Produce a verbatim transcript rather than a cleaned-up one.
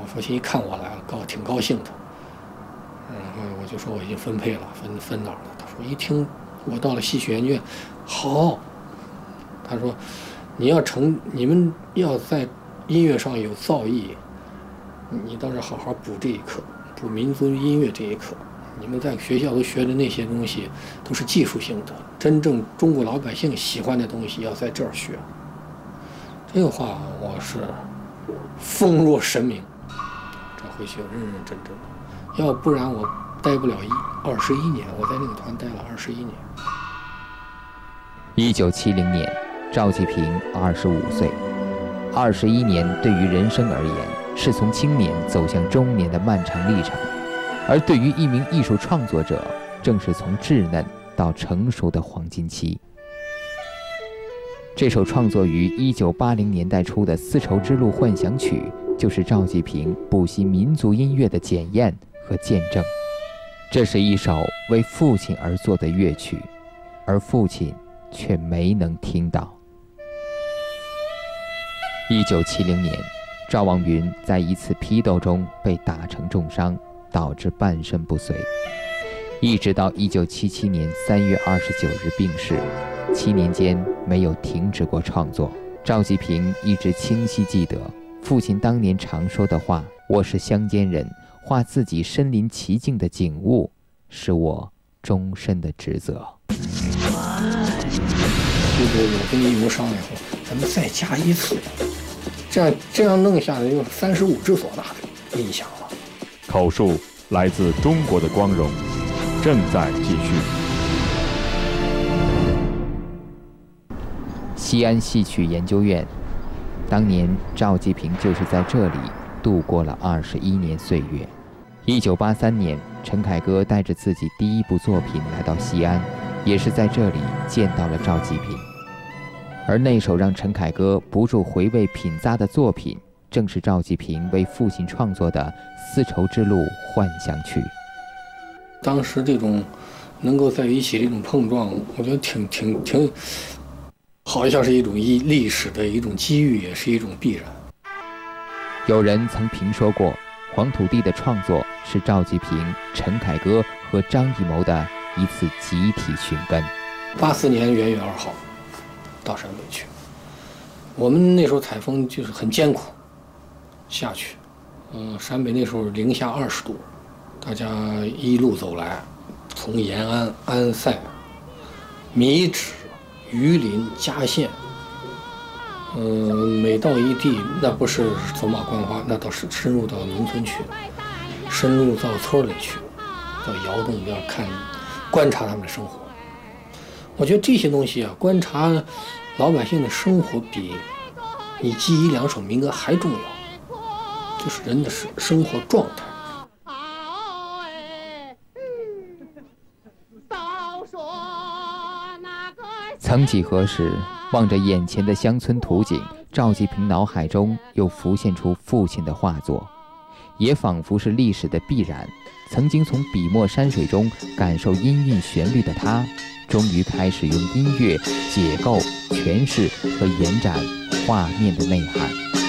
父亲一看我来了，高挺高兴的。然后我就说我已经分配了，分分哪儿了？他说一听我到了戏曲研究院，好。他说你要成，你们要在音乐上有造诣，你倒是好好补这一课，补民族音乐这一课。你们在学校都学的那些东西都是技术性的，真正中国老百姓喜欢的东西要在这儿学。这个话我是奉若神明，这回去认认真真的，要不然我待不了一二十一年。我在那个团待了二十一年。 一九七零年，赵季平二十五岁。二十一年对于人生而言，是从青年走向中年的漫长历程，而对于一名艺术创作者，正是从稚嫩到成熟的黄金期。这首创作于一九八零年代初的《丝绸之路幻想曲》，就是赵季平补习民族音乐的检验和见证。这是一首为父亲而作的乐曲，而父亲却没能听到。一九七零年，赵望云在一次批斗中被打成重伤，导致半身不遂，一直到一九七七年三月二十九日病逝，七年间没有停止过创作。赵季平一直清晰记得父亲当年常说的话：“我是乡间人，画自己身临其境的景物，是我终身的职责。” 这个我跟你有商量后，咱们再加一次，这样这样弄下来就三十五之所大的印象了。 口述来自中国的光荣，正在继续。 西安戏曲研究院，当年赵季平就是在这里度过了二十一年岁月。一九八三年，陈凯歌带着自己第一部作品来到西安，也是在这里见到了赵季平。而那首让陈凯歌不住回味品咂的作品，正是赵季平为父亲创作的《丝绸之路幻想曲》。 当时这种能够在一起的一种碰撞，我觉得挺挺挺，好像是一种一历史的一种机遇，也是一种必然。 有人曾评说过，黄土地的创作是赵季平、陈凯歌和张艺谋的一次集体寻根。 八四年元月二号到陕北去，我们那时候采风就是很艰苦下去，嗯、呃，陕北那时候零下二十度，大家一路走来，从延安、安塞、米脂、榆林、嘉县，嗯、呃，每到一地，那不是走马观花，那倒是深入到农村去，深入到村里去，到窑洞要看、观察他们的生活。我觉得这些东西啊，观察老百姓的生活，比你记一两首民歌还重要，就是人的生活状态。 曾几何时，望着眼前的乡村图景，赵季平脑海中又浮现出父亲的画作，也仿佛是历史的必然。曾经从笔墨山水中感受音韵旋律的他，终于开始用音乐解构、诠释和延展画面的内涵。